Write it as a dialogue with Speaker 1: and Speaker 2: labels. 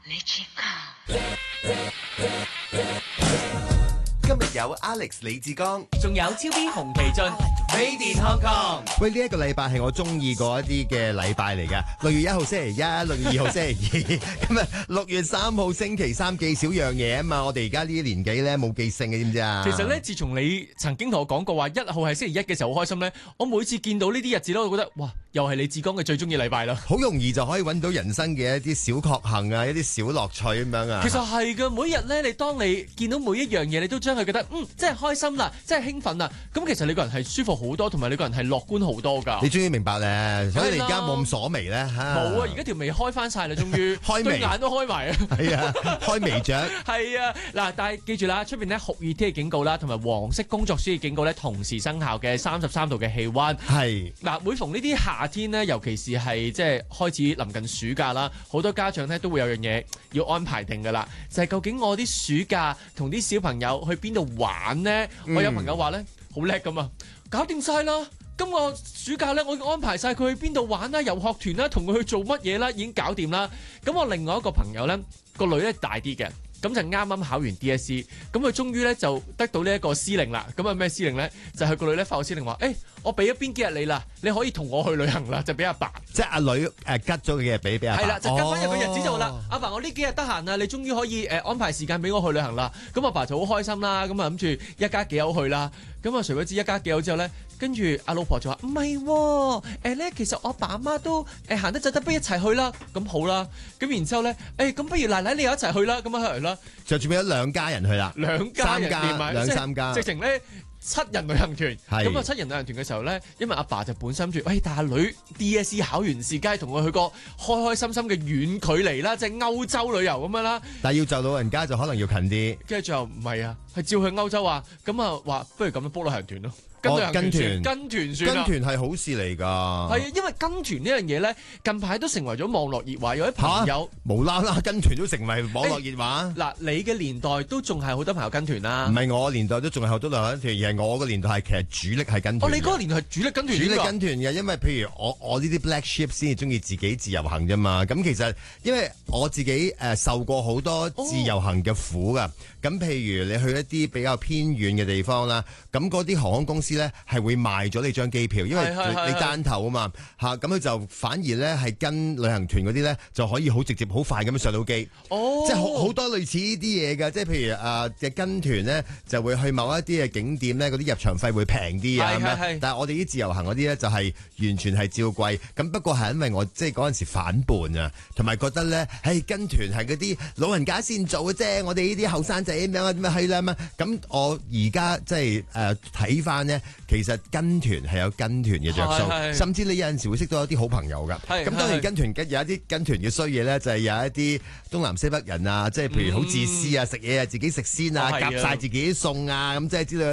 Speaker 1: 今日有 Alex 李志剛，
Speaker 2: 仲有超 B 洪其俊 ，Made in Hong Kong。
Speaker 1: 喂，呢一個禮拜係我中意過一啲嘅禮拜嚟㗎。6月1號星期一，6月2號星期二，今日6月3號星期三，記少樣嘢啊嘛。我哋而家呢啲年紀咧冇記性嘅，知唔知啊？
Speaker 2: 其實咧，自從你曾經同我講過話1號係星期一嘅時候好開心咧，我每次見到呢啲日子咧，我覺得哇，又係你志剛嘅最中意禮拜啦。
Speaker 1: 好容易就可以揾到人生嘅一啲小確幸啊，一啲小樂趣咁樣啊。
Speaker 2: 其實係嘅，每日咧，當你見到每一樣嘢，你都將佢覺得真係開心啦，真係興奮啦。咁其實你個人係舒服好多，同埋你個人係樂觀好多㗎。
Speaker 1: 你終於明白咧，所以你而家冇咁鎖眉咧嚇。
Speaker 2: 冇啊，而家條眉開翻晒啦，終於
Speaker 1: 開眉
Speaker 2: 對眼都開埋啊。
Speaker 1: 係啊，開眉雀。
Speaker 2: 係啊，嗱，但係記住啦，出邊咧酷熱天氣警告啦，同埋黃色工作暑熱警告咧同時生效嘅33度嘅氣溫。
Speaker 1: 係
Speaker 2: 嗱，每逢呢啲夏天咧，尤其是係即係開始臨近暑假啦，好多家長咧都會有樣嘢要安排定㗎啦，就係究竟我啲暑假同啲小朋友去邊度玩呢？我有朋友話咧好叻㗎嘛，搞掂晒啦。今個暑假咧，我安排晒佢去邊度玩啦，遊學團啦，同佢去做乜嘢啦，已經搞掂啦。咁我另外一個朋友咧，個女咧大啲嘅，咁就啱啱考完 DSE，咁佢終於咧就得到呢一個司令啦。咁啊咩司令咧？就係個女咧發個司令話：我俾咗邊幾日你啦，你可以同我去旅行啦，就俾阿爸。
Speaker 1: 即係阿女吉咗嘅嘢俾阿爸。
Speaker 2: 係啦，就吉翻入個日子就啦。阿爸，我呢幾日得閒啊，你終於可以安排時間俾我去旅行啦。咁阿爸就好開心啦，咁啊諗住一家幾口去啦。咁啊誰不知一家幾口之後咧，跟住阿老婆就話唔係，咧其實我阿爸阿媽都行得走得，不如一齊去啦。咁好啦，咁然之後咧，咁不如奶奶你又一齊去啦。咁啊嚟啦，
Speaker 1: 就轉變咗2家人去啦，
Speaker 2: 兩家人連埋
Speaker 1: 兩三家，
Speaker 2: 直情咧。7人旅行團，咁啊7人旅行團嘅時候咧，因為阿爸就本身住，但阿女 DSE 考完試，梗係同佢去個開開心心嘅遠距離啦，即係歐洲旅遊咁樣啦。
Speaker 1: 但係要就老人家就可能要近啲。跟
Speaker 2: 住最後唔係啊，係照去歐洲啊，咁啊話不如咁樣 book 旅行團咯。跟團算啦，
Speaker 1: 跟團係好事嚟㗎。係
Speaker 2: 啊，因為跟團呢樣嘢咧，近排都成為咗網絡熱話。有啲朋友
Speaker 1: 無啦啦跟團都成為網絡熱話。
Speaker 2: 嗱，你嘅年代都仲係好多朋友跟團啦。
Speaker 1: 唔係我年代都仲係好多旅行團，而係我個年代係其實主力係跟團。
Speaker 2: 你嗰個年代係主力跟團。
Speaker 1: 主力跟團嘅，因為譬如我呢啲 black sheep 先至中意自己自由行啫嘛。咁其實因為我自己受過好多自由行嘅苦㗎。咁譬如你去一啲比較偏遠嘅地方啦，咁嗰啲航空公司咧係會賣咗你張機票，因為你單頭啊嘛嚇，咁佢就反而咧係跟旅行團嗰啲咧就可以好直接好快咁樣上到機。即係好多類似呢啲嘢㗎，即係譬如嘅跟團咧就會去某一啲嘅景點咧，嗰啲入場費會平啲啊咁樣。但係我哋啲自由行嗰啲咧就係完全係照貴。咁不過係因為我即係嗰陣時反叛啊，同埋覺得咧，跟團係嗰啲老人家先做嘅啫，我哋呢啲後生仔咁樣啊，點樣去啦嘛。咁我而家即係睇翻呢，其實跟團係有跟團嘅着數，甚至你有陣時會識到一啲好朋友㗎。咁當然跟團有一啲跟團嘅衰嘢咧，就係有一啲東南西北人啊，即係譬如好自私啊，食嘢啊自己食先啊，夾晒自己啲餸啊，咁即係之類。